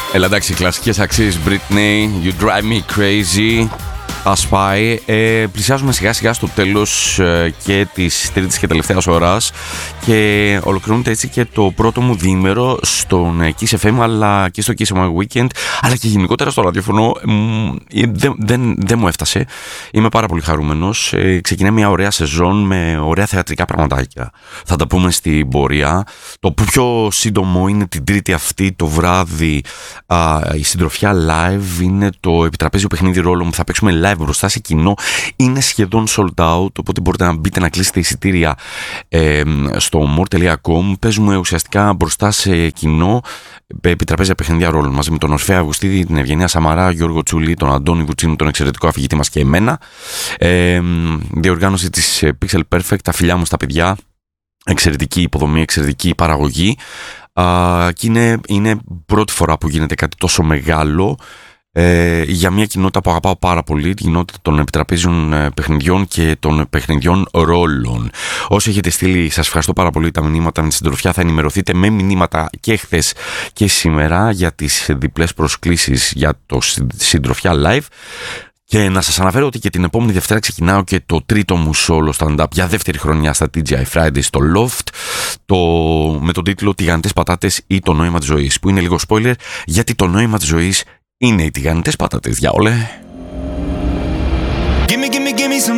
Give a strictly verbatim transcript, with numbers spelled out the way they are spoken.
Έλα εντάξει, κλασικές αξίες Britney, You Drive Me Crazy. Ας πάει. Ε, πλησιάζουμε σιγά σιγά στο τέλος ε, και της τρίτης και τελευταίας ώρας και ολοκληρώνεται έτσι και το πρώτο μου διήμερο στον ε, Kiss εφ εμ αλλά και στο Kiss My Weekend αλλά και γενικότερα στο ραδιόφωνο. Ε, δεν, δεν, δεν μου έφτασε. Είμαι πάρα πολύ χαρούμενος. Ε, ξεκινάει μια ωραία σεζόν με ωραία θεατρικά πραγματάκια. Θα τα πούμε στην πορεία. Το πιο σύντομο είναι την Τρίτη αυτή το βράδυ. Α, η συντροφιά live είναι το επιτραπέζιο παιχνίδι ρόλων που θα παίξουμε live μπροστά σε κοινό. Είναι σχεδόν sold out, οπότε μπορείτε να μπείτε να κλείσετε εισιτήρια ε, στο more τελεία com. Παίζουμε ουσιαστικά μπροστά σε κοινό επιτραπέζια παιχνίδια ρόλων μαζί με τον Ορφέα Αυγουστίδη, την Ευγενία Σαμαρά, Γιώργο Τσούλη, τον Αντώνη Βουτσίνου, τον εξαιρετικό αφηγητή μας και εμένα. Ε, διοργάνωση της Pixel Perfect, τα φιλιά μου στα παιδιά. Εξαιρετική υποδομή, εξαιρετική παραγωγή. Α, και είναι, είναι πρώτη φορά που γίνεται κάτι τόσο μεγάλο ε, για μια κοινότητα που αγαπάω πάρα πολύ, την κοινότητα των επιτραπέζιων ε, παιχνιδιών και των παιχνιδιών ρόλων. Όσοι έχετε στείλει, σας ευχαριστώ πάρα πολύ τα μηνύματα με τη συντροφιά. Θα ενημερωθείτε με μηνύματα και χθες και σήμερα για τις διπλές προσκλήσεις για το συντροφιά live. Και να σας αναφέρω ότι και την επόμενη Δευτέρα ξεκινάω και το τρίτο μου solo stand-up για δεύτερη χρονιά στα τι τζι άι Friday στο Loft, το, με τον τίτλο «Τηγανιτές πατάτες ή το νόημα της ζωής», που είναι λίγο spoiler γιατί το νόημα της ζωής είναι οι τηγανιτές πατάτες, διάολε. Gimme, gimme, gimme some